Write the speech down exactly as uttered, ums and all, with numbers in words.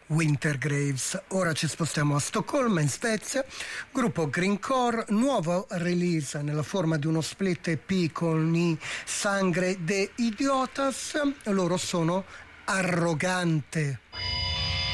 Wintergraves. Ora ci spostiamo a Stoccolma, in Svezia. Gruppo Greencore, nuovo release nella forma di uno split E P con i Sangre de Idiotas. Loro sono Arrogante.